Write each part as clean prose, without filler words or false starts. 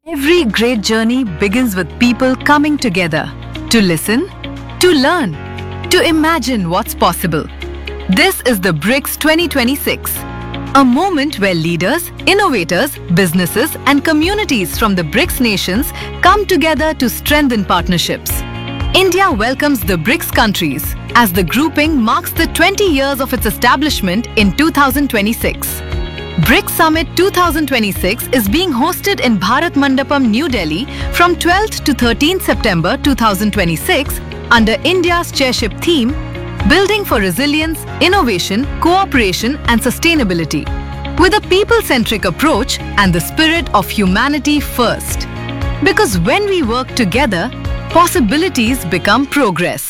Every great journey begins with people coming together to listen, to learn, to imagine what's possible. This is the BRICS 2026, a moment where leaders, innovators, businesses and communities from the BRICS nations come together to strengthen partnerships. India welcomes the BRICS countries as the grouping marks the 20 years of its establishment in 2026. BRICS Summit 2026 is being hosted in Bharat Mandapam, New Delhi from 12th to 13th September 2026 under India's chairship theme, Building for Resilience, Innovation, Cooperation and Sustainability, with a people-centric approach and the spirit of humanity first. Because when we work together, possibilities become progress.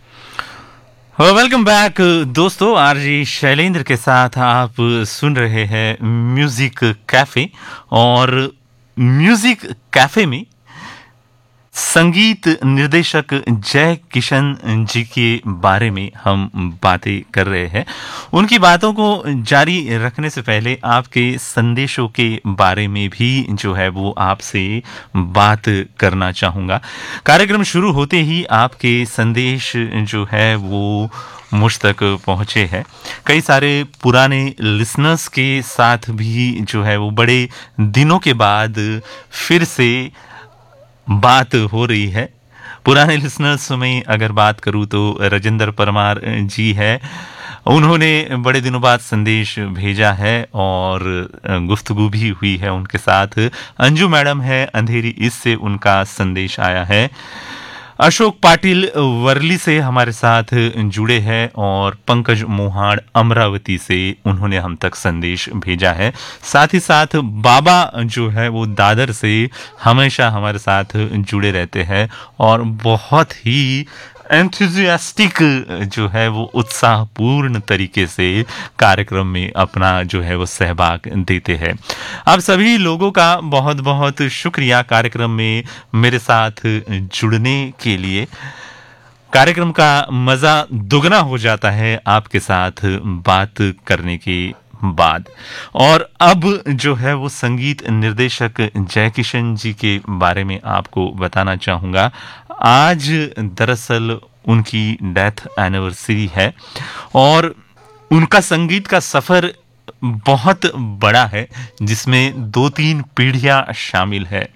Welcome back दोस्तों, RG Shailendra के साथ आप सुन रहे हैं music cafe. और music cafe में संगीत निर्देशक जय किशन जी के बारे में हम बातें कर रहे हैं। उनकी बातों को जारी रखने से पहले आपके संदेशों के बारे में भी जो है वो आपसे बात करना चाहूँगा। कार्यक्रम शुरू होते ही आपके संदेश जो है वो मुझ तक पहुँचे हैं। कई सारे पुराने लिसनर्स के साथ भी जो है वो बड़े दिनों के बाद फिर से बात हो रही है। पुराने लिसनर्स में अगर बात करूं तो राजेंद्र परमार जी है, उन्होंने बड़े दिनों बाद संदेश भेजा है और गुफ्तगू भी हुई है उनके साथ। अंजू मैडम है अंधेरी ईस्ट से, उनका संदेश आया है। अशोक पाटिल वर्ली से हमारे साथ जुड़े हैं और पंकज मोहाड़ अमरावती से उन्होंने हम तक संदेश भेजा है। साथ ही साथ बाबा जो है वो दादर से हमेशा हमारे साथ जुड़े रहते हैं और बहुत ही एंथुजियास्टिक जो है वो उत्साहपूर्ण तरीके से कार्यक्रम में अपना जो है वो सहभाग देते हैं। आप सभी लोगों का बहुत बहुत शुक्रिया कार्यक्रम में मेरे साथ जुड़ने के लिए। कार्यक्रम का मज़ा दुगना हो जाता है आपके साथ बात करने के बाद। और अब जो है वो संगीत निर्देशक जय किशन जी के बारे में आपको बताना चाहूँगा। आज दरअसल उनकी डेथ एनिवर्सरी है और उनका संगीत का सफ़र बहुत बड़ा है जिसमें 2-3 पीढ़ियाँ शामिल है।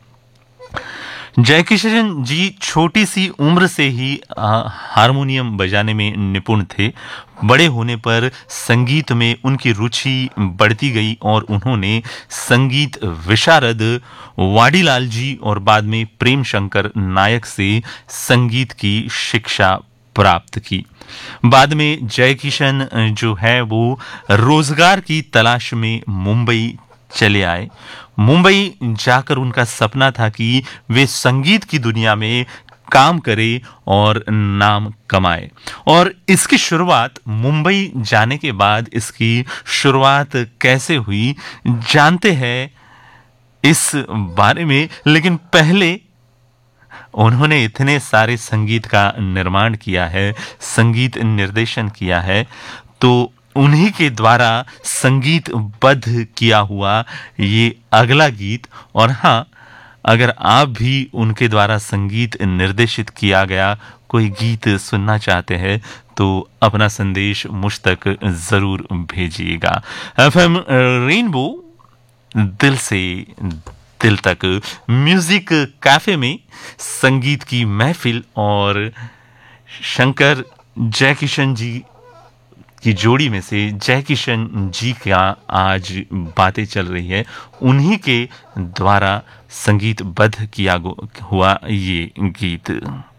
जय किशन जी छोटी सी उम्र से ही हारमोनियम बजाने में निपुण थे। बड़े होने पर संगीत में उनकी रुचि बढ़ती गई और उन्होंने संगीत विशारद वाडीलाल जी और बाद में प्रेम शंकर नायक से संगीत की शिक्षा प्राप्त की। बाद में जय किशन जो है वो रोजगार की तलाश में मुंबई चले आए। मुंबई जाकर उनका सपना था कि वे संगीत की दुनिया में काम करे और नाम कमाए। और इसकी शुरुआत मुंबई जाने के बाद इसकी शुरुआत कैसे हुई जानते हैं इस बारे में। लेकिन पहले उन्होंने इतने सारे संगीत का निर्माण किया है, संगीत निर्देशन किया है, तो उन्हीं के द्वारा संगीतबद्ध किया हुआ ये अगला गीत। और हाँ, अगर आप भी उनके द्वारा संगीत निर्देशित किया गया कोई गीत सुनना चाहते हैं तो अपना संदेश मुझ तक ज़रूर भेजिएगा। FM रेनबो दिल से दिल तक म्यूजिक कैफे में संगीत की महफिल और शंकर जय किशन जी की जोड़ी में से जय किशन जी का आज बातें चल रही है। उन्हीं के द्वारा संगीतबद्ध किया हुआ ये गीत।